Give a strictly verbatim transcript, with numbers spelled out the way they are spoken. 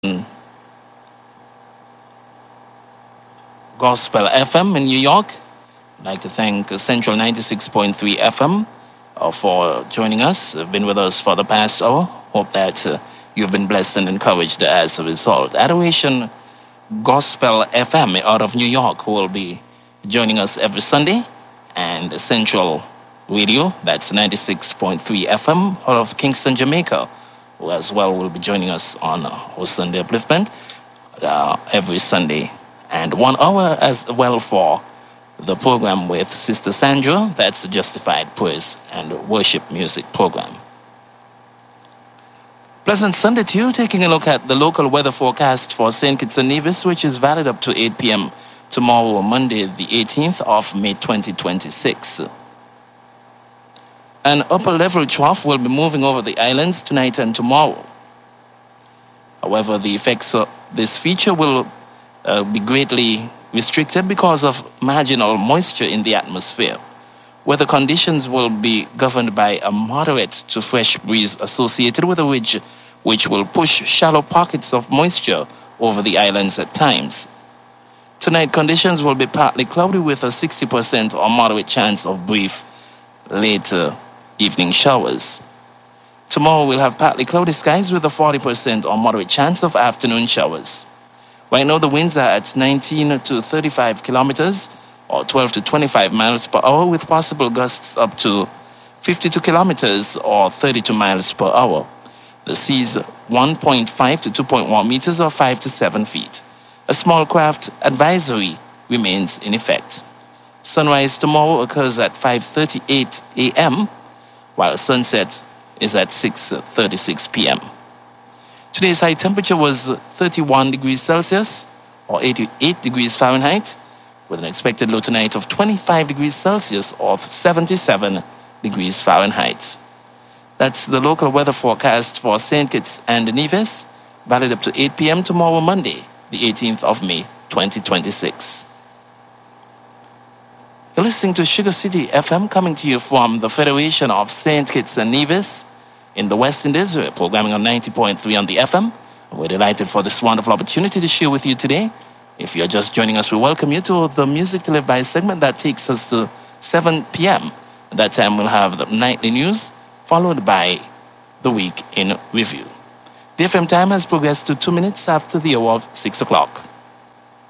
Gospel F M in New York. I'd like to thank Central ninety-six point three F M uh, for joining us. You've been with us for the past hour. Hope that uh, you've been blessed and encouraged as a result. Adoration Gospel F M out of New York will be joining us every Sunday. And Central Radio, that's ninety-six point three F M out of Kingston, Jamaica, who as well will be joining us on our Sunday upliftment uh, every Sunday. And one hour as well for the program with Sister Sandra, that's the Justified Praise and Worship Music program. Pleasant Sunday to you, taking a look at the local weather forecast for Saint Kitts and Nevis, which is valid up to eight p.m. tomorrow, Monday, the eighteenth of May, twenty twenty-six. An upper-level trough will be moving over the islands tonight and tomorrow. However, the effects of this feature will uh, be greatly restricted because of marginal moisture in the atmosphere. Weather conditions will be governed by a moderate to fresh breeze associated with a ridge, which will push shallow pockets of moisture over the islands at times. Tonight, conditions will be partly cloudy with a sixty percent or moderate chance of brief later evening showers. Tomorrow, we'll have partly cloudy skies with a forty percent or moderate chance of afternoon showers. Right now, the winds are at nineteen to thirty-five kilometers or twelve to twenty-five miles per hour, with possible gusts up to fifty-two kilometers or thirty-two miles per hour. The sea's one point five to two point one meters or five to seven feet. A small craft advisory remains in effect. Sunrise tomorrow occurs at five thirty-eight a.m., while sunset is at six thirty-six p.m. Today's high temperature was thirty-one degrees Celsius or eighty-eight degrees Fahrenheit, with an expected low tonight of twenty-five degrees Celsius or seventy-seven degrees Fahrenheit. That's the local weather forecast for Saint Kitts and Nevis, valid up to eight p.m. tomorrow, Monday, the eighteenth of May, twenty twenty-six. You're listening to Sugar City F M, coming to you from the Federation of Saint Kitts and Nevis in the West Indies. We're programming on ninety point three on the F M. We're delighted for this wonderful opportunity to share with you today. If you're just joining us, we welcome you to the Music to Live By segment that takes us to seven p.m. At that time, we'll have the nightly news, followed by the week in review. The F M time has progressed to two minutes after the hour of six o'clock.